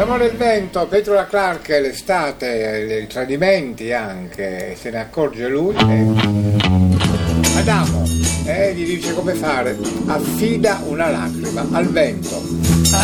L'amore e il vento, Petula Clark, l'estate, i tradimenti anche, se ne accorge lui. Adamo gli dice come fare, affida una lacrima al vento.